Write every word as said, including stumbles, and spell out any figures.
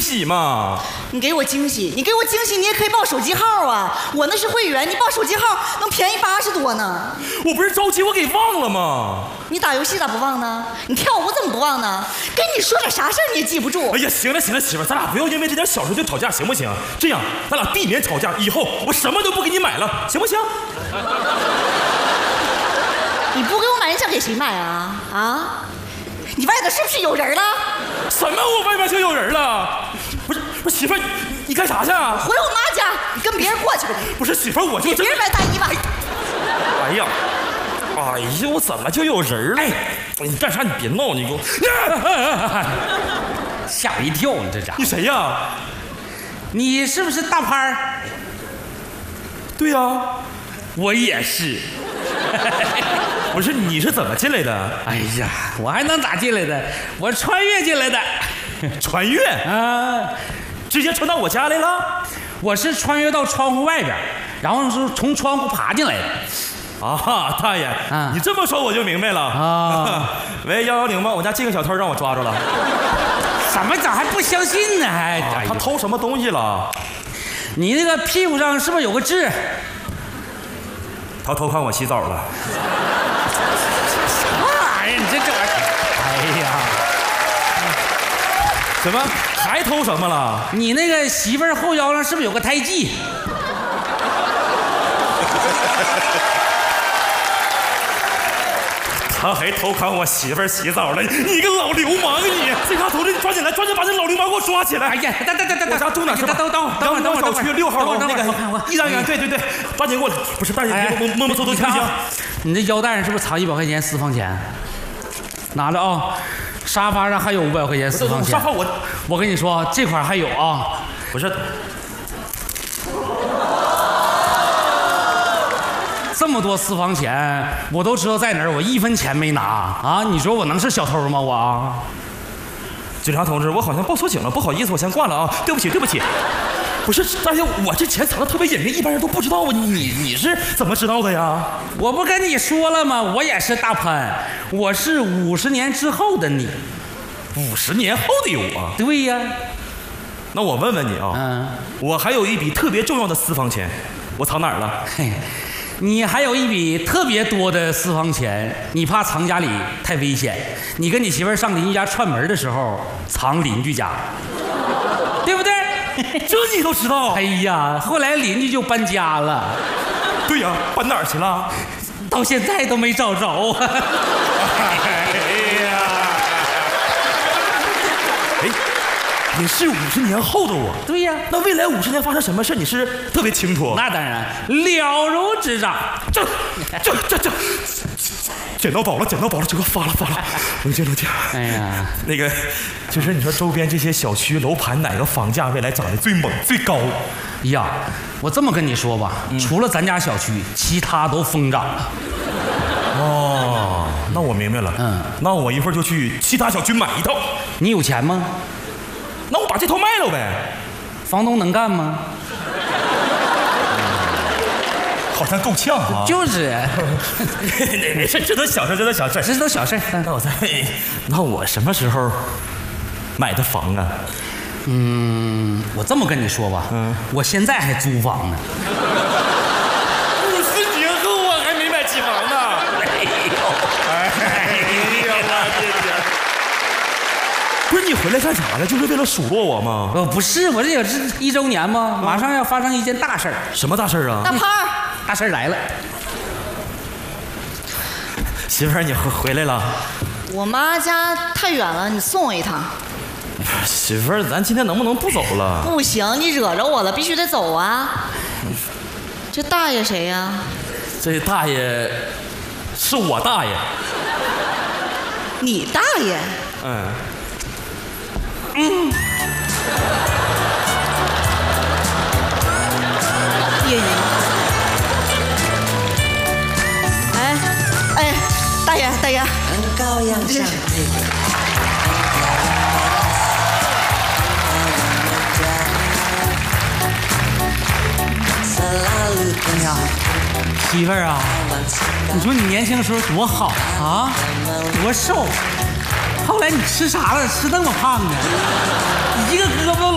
喜嘛。 你给我惊喜，你给我惊喜，你也可以报手机号啊。我那是会员，你报手机号能便宜八十多呢。 我不是着急，我给忘了吗？ 你打游戏咋不忘呢？你跳舞怎么不忘呢？跟你说点啥事儿你也记不住。 哎呀，行了行了，媳妇儿，咱俩不要因为这点小事就吵架，行不行？这样，咱俩避免吵架，以后我什么都不给你买了，行不行？ 你不给我买，你想给谁买啊？啊？你外头是不是有人了？ 什么？我外面就有人了？不是不是，媳妇儿，你你干啥去啊？ 回我妈家，你跟别人过去吧。 不是媳妇儿，我就给别人买大衣吧。 哎呀，哎呀，我怎么就有人了？你干啥？你别闹，你给我吓我一跳！你这家伙， 你谁呀？ 你是不是大潘儿？ 对呀， 我也是。 不是，你是怎么进来的？ 哎呀，我还能咋进来的？我穿越进来的。 穿越啊， 直接穿到我家来了？ 我是穿越到窗户外边，然后是从窗户爬进来的。 啊，大爷，啊、你这么说我就明白了啊。喂，幺幺零吗？我家进个小偷让我抓住了。 怎么整还不相信呢？还、 啊、他偷什么东西了？ 你那个屁股上是不是有个痣？ 他偷看我洗澡了。 什么玩意儿？你这这玩意儿，哎呀！ 什么？还偷什么了？ 你那个媳妇儿后腰上是不是有个胎记？ 他还偷看我媳妇儿洗澡了，你个老流氓你！这嘎头子，你抓紧来，抓紧把这老流氓给我抓起来！ 哎呀，等等等等， 我家住哪是吧？ 等等等等等，小区六号楼那个驿站园，对对对，抓紧给我！不是，大爷，别摸摸偷偷行不行？ 你这腰带上是不是藏一百块钱私房钱？拿着啊！沙发上还有五百块钱私房钱。 沙发我， 我跟你说，这块还有啊！ 不是。 这么多私房钱，我都知道在哪儿，我一分钱没拿啊！你说我能是小偷吗？我， 警察同志，我好像报错警了，不好意思，我先挂了啊！对不起，对不起。不是，大爷，我这钱藏的特别隐秘，一般人都不知道啊！你你是怎么知道的呀？ 我不跟你说了吗？我也是大潘，我是五十年之后的你， 五十年后的我。 对呀。 那我问问你啊，嗯，我还有一笔特别重要的私房钱，我藏哪儿了？ 嘿。你还有一笔特别多的私房钱，你怕藏家里太危险，你跟你媳妇儿上邻居家串门的时候藏邻居家，对不对？ 这你都知道？ 哎呀，后来邻居就搬家了。 对呀，搬哪儿去了？ 到现在都没找着。 哎呀，哎。你是五十年后的我， 对呀。 那未来五十年发生什么事，你是特别清楚。 那当然了如指掌。 这这这这，捡到宝了，捡到宝了，这个发了发了，冷静冷静。 哎呀， 那个，就是你说周边这些小区楼盘哪个房价未来涨得最猛最高？ 呀，我这么跟你说吧，嗯、除了咱家小区，其他都疯涨了。 哦，那我明白了。嗯，那我一会儿就去其他小区买一套。 你有钱吗？ 那我把这套卖了呗。 房东能干吗？ 好像够呛啊。 就是。 没事，这都小事，这都小事， 这都小事。 那我再，那我什么时候买的房啊？ 嗯，我这么跟你说吧，嗯，我现在还租房呢。 五十年后我还没买起房呢。 没有。 哎呀，我的天！不是你回来干啥了？就是为了数落我吗？ 呃，不是，我这也是一周年吗？马上要发生一件大事儿。 什么大事啊？ 大潘儿， 大事儿来了。 媳妇儿，你回回来了？ 我妈家太远了，你送我一趟。 媳妇儿，咱今天能不能不走了？ 不行，你惹着我了，必须得走啊！这大爷谁呀？ 这大爷是我大爷。 你大爷？ 嗯。 嗯。叶姨。哎哎，大爷大爷。 高阳上哎呀，媳妇儿啊，你说你年轻的时候多好啊，多瘦，后来你吃啥了？吃那么胖呢？一个胳膊都